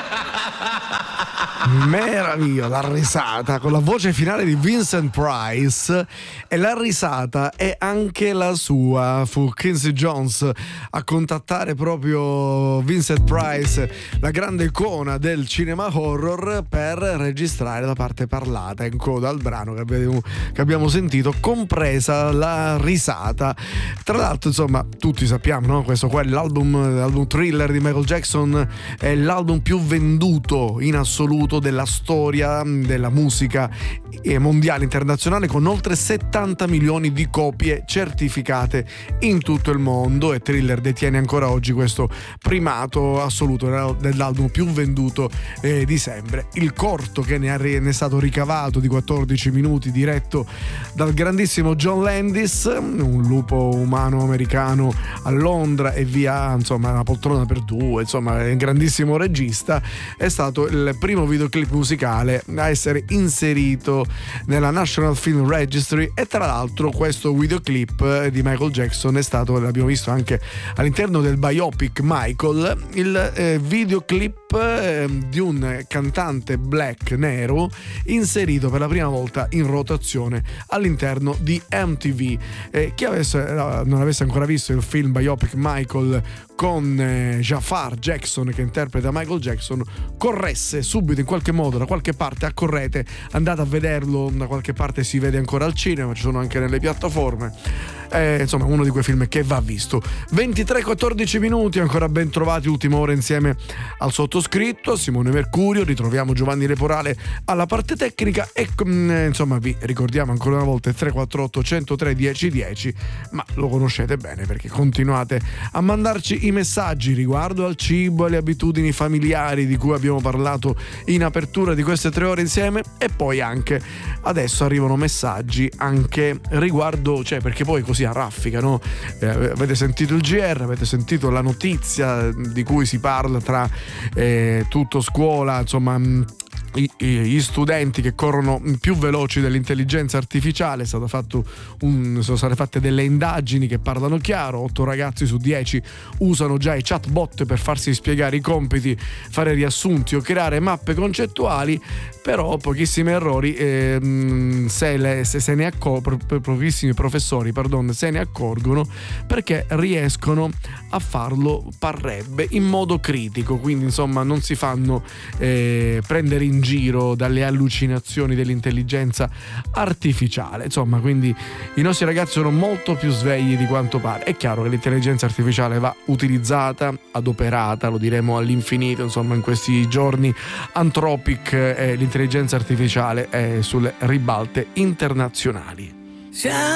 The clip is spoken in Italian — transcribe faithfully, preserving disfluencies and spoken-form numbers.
Meraviglia, la risata con la voce finale di Vincent Price, e la risata è anche la sua. Fu Quincy Jones a contattare proprio Vincent Price, la grande icona del cinema horror, per registrare la parte parlata in coda al brano che abbiamo, che abbiamo sentito, compresa la risata. Tra l'altro, insomma, tutti sappiamo, no? Questo qua è l'album, l'album Thriller di Michael Jackson, è l'album più venduto in assoluto della storia della musica mondiale internazionale, con oltre settanta milioni di copie certificate in tutto il mondo, e Thriller detiene ancora oggi questo primato assoluto dell'album più venduto eh, di sempre. Il corto che ne, ha, ne è stato ricavato di quattordici minuti, diretto dal grandissimo John Landis, un lupo umano americano a Londra e via, insomma, una poltrona per due, insomma, è un grandissimo regista, è stato il primo videoclip musicale a essere inserito nella National Film Registry. E tra l'altro questo videoclip di Michael Jackson è stato, l'abbiamo visto anche all'interno del biopic Michael, il eh, videoclip eh, di un cantante black nero inserito per la prima volta in rotazione all'interno di M T V. Eh, chi avesse, non avesse ancora visto il film biopic Michael con eh, Jafar Jackson che interpreta Michael Jackson, corresse subito in qualche modo da qualche parte, accorrete, andate a vederlo, da qualche parte si vede ancora al cinema, ci sono anche nelle piattaforme, eh, insomma uno di quei film che va visto. Ventitré quattordici minuti, ancora ben trovati, ultima ora insieme al sottoscritto Simone Mercurio, ritroviamo Giovanni Leporale alla parte tecnica e eh, insomma vi ricordiamo ancora una volta il tre quattro otto uno zero tre uno zero uno zero, ma lo conoscete bene perché continuate a mandarci i messaggi riguardo al cibo e alle abitudini familiari di cui abbiamo parlato in apertura di queste tre ore insieme, e poi anche adesso arrivano messaggi anche riguardo, cioè perché poi così a raffica, no? Eh, avete sentito il G R, avete sentito la notizia di cui si parla tra eh, tutto scuola, insomma gli studenti che corrono più veloci dell'intelligenza artificiale. È stato fatto un, sono state fatte delle indagini che parlano chiaro: otto ragazzi su dieci usano già i chatbot per farsi spiegare i compiti, fare riassunti o creare mappe concettuali, però pochissimi errori eh, se, le, se se ne accorgono, pochissimi professori pardon, se ne accorgono, perché riescono a farlo, parrebbe, in modo critico, quindi insomma non si fanno eh, prendere in giro dalle allucinazioni dell'intelligenza artificiale, insomma, quindi i nostri ragazzi sono molto più svegli di quanto pare. È chiaro che l'intelligenza artificiale va utilizzata, adoperata, lo diremo all'infinito, insomma in questi giorni Anthropic e l'intelligenza artificiale è sulle ribalte internazionali.